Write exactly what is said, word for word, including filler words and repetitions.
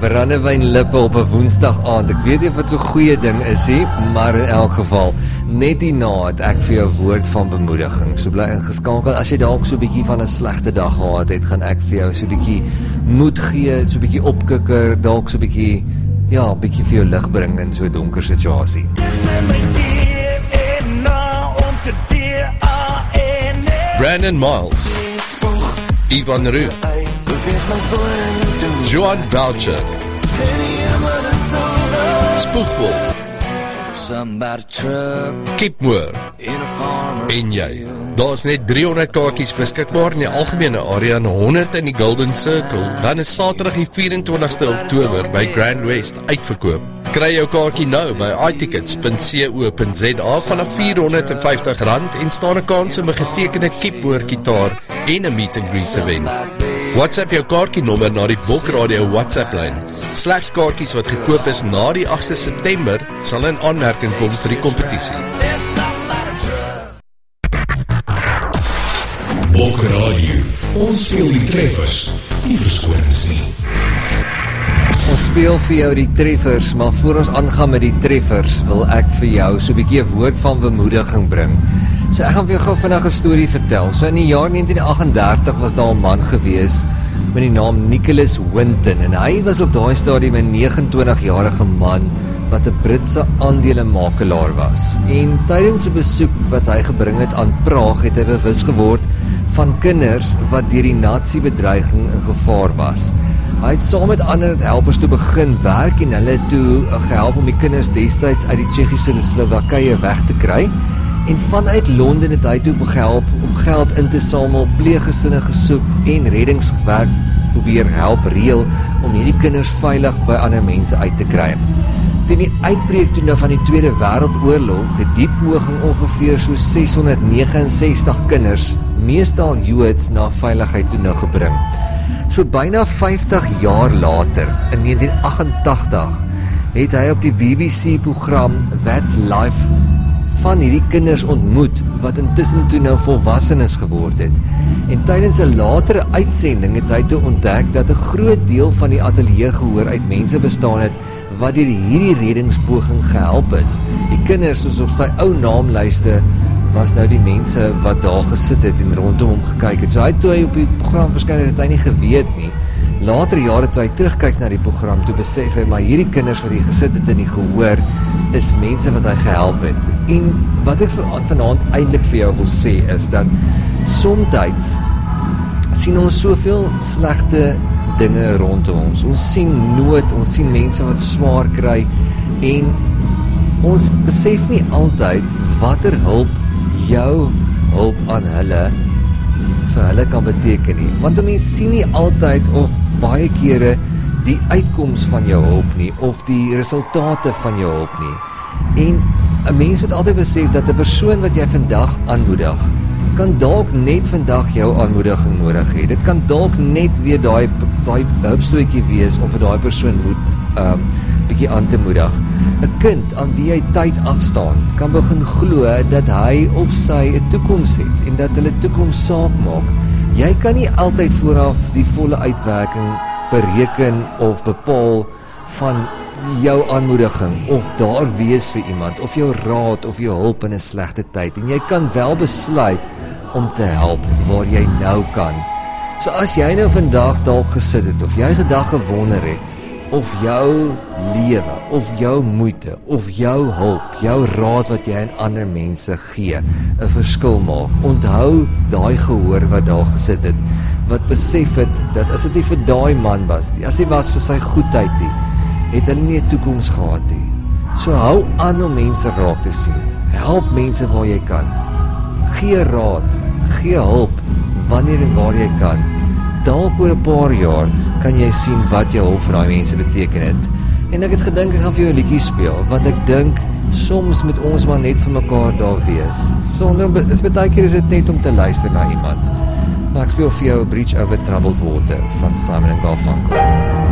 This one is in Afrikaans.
brandewynlippe op 'n woensdag aand. Ek weet nie of dit so 'n goeie ding is nie, maar in elk geval, net hierna het ek vir jou 'n woord van bemoediging. So bly ingeskakel. As jy dalk so 'n bietjie van 'n slegte dag gehad het, gaan ek vir jou so 'n bietjie moed gee, so 'n bietjie opkikker, dalk so 'n bietjie, ja, 'n bietjie vir jou lig bring in so 'n donker situasie. Brandon Miles, Ivan Roux, Johan Boucher, Spoegwolf, Kip Moore en jy. Daar is net driehonderd kaartjies beskikbaar in die algemene area en honderd in die Golden Circle. Dan is Saterdag die vyf en twintigste Oktober by Grand West uitverkoop. Kry jou kaartjie nou by i tickets punt co punt za vanaf vierhonderd en vyftig rand en staan 'n kans om 'n getekende Kip Moore gitaar en 'n meet and greet te wen. WhatsApp jou kaartjienommer na die Bok Radio WhatsApp-lyn. Slegs kaartjies wat gekoop is na die agste September sal in aanmerking kom vir die kompetisie. Bok Radio, ons speel die treffers, nie verskonings nie. Ons speel vir jou die treffers, maar voor ons aangaan met die treffers, wil ek vir jou so 'n bietjie 'n woord van bemoediging bring. So ek gaan vir jou gou vinnig 'n storie vertel. So in die jaar negentien agt en dertig was daar 'n man gewees met die naam Nicholas Winton en hy was op daai stadium 'n vyf nege jarige man wat 'n Britse aandelemakelaar was. En tydens 'n besoek wat hy gebring het aan Praag, het hy bewus geword van kinders wat deur die nazi-bedreiging in gevaar was. Hy het saam met ander helpers toe begin werk en hulle toe gehelp om die kinders destyds uit die Tsjechiese Slowakye weg te kry. En vanuit Londen het hy toe gehelp om geld in te samel, pleeggesinne gesoek en reddingswerk probeer help reël om hierdie kinders veilig by ander mense uit te kry. Teen die uitbreek toe nou van die Tweede Wêreldoorlog het die poging ongeveer so seshonderdnegenensestig kinders, meestal Joods, na veiligheid toe nou gebring. So byna vyftig jaar later, in negentien agt en tagtig, het hy op die B B C-program That's Life van hierdie kinders ontmoet, wat intussen toe nou volwassenes geword het. En tydens 'n latere uitsending het hy toe ontdek dat 'n groot deel van die ateljee gehoor uit mense bestaan het, wat deur hierdie reddingspoging gehelp is. Die kinders, soos op sy ou naamlyste, was nou die mense wat daar gesit het en rondom hom gekyk het. So hy toe hy op die program verskyn het hy nie geweet nie. Later jare toe hy terugkyk na die program, toe besef hy, maar hierdie kinders wat hier gesit het en die gehoor, is mense wat hy gehelp het. En wat ek vanaand eintlik vir jou wil sê is dat somtyds sien ons soveel slegte dinge rondom ons. Ons sien nood, ons sien mense wat swaar kry en ons besef nie altyd watter hulp jou hulp aan hulle vir hulle kan beteken nie. Want 'n mens sien nie altyd of baie kere die uitkoms van jou hulp nie of die resultate van jou hulp nie. En 'n mens moet altyd besef dat 'n persoon wat jy vandag aanmoedig, kan dalk net vandag jou aanmoediging nodig hê. Dit kan dalk net weer daai daai hulpstootjie wees om vir daai persoon moed um bietjie aan te moedig. 'n Kind aan wie jy tyd afstaan, kan begin glo dat hy of sy 'n toekoms het en dat hulle toekoms saak maak. Jy kan nie altyd vooraf die volle uitwerking bereken of bepaal van jou aanmoediging of daar wees vir iemand of jou raad of jou hulp in 'n slegte tyd. En jy kan wel besluit om te help waar jy nou kan. So as jy nou vandag dalk gesit het of jy gedag gewonder het of jou lewe, of jou moeite, of jou hulp, jou raad wat jy aan ander mense gee, 'n verskil maak. Onthou daai gehoor wat daar gesit het, wat besef het, dat as dit nie vir daai man was nie, as hy was vir sy goedheid nie, het hulle nie 'n toekoms gehad nie. So hou aan om mense raak te sien. Help mense waar jy kan. Gee raad, gee hulp, wanneer en waar jy kan. Dalk oor 'n paar jaar kan jy sien wat jou hulp vir daai mense beteken het. En ek het gedink ek gaan vir jou 'n liedjie speel, want ek dink soms moet ons maar net vir mekaar daar wees. Sonder is baie keer is dit net om te luister na iemand. Maar ek speel vir jou Bridge Over Troubled Water van Simon and Garfunkel.